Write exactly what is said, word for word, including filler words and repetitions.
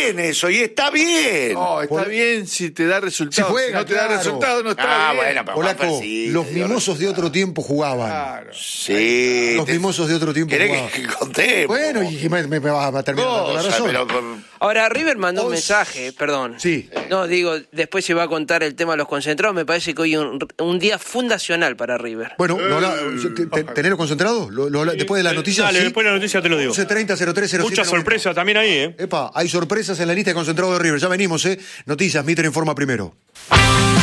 bien eso, y está bien. No, está Por... bien si te da resultados. Si, juega, si no te claro. da resultados, no está Ah, bien. bueno, pero Polaco, sí, los dio mimosos de otro tiempo jugaban. Claro. Sí. Los te- mimosos de otro tiempo ¿Querés jugaban. que, que contemos? Bueno, y me, me, me vas a terminar dando la Cosa, razón. pero con- Ahora, River mandó un Once. mensaje, perdón. Sí. No, digo, después se va a contar el tema de los concentrados. Me parece que hoy es un, un día fundacional para River. Bueno, lo habla- te- te- ¿tenelo concentrado? Lo- lo habla- después de las noticias. Dale, ¿sí? después de la noticia te lo digo. once treinta cero tres cero siete Mucha sorpresa también ahí, ¿eh? Epa, hay sorpresas en la lista de concentrados de River. Ya venimos, ¿eh? Noticias, Mitre informa primero.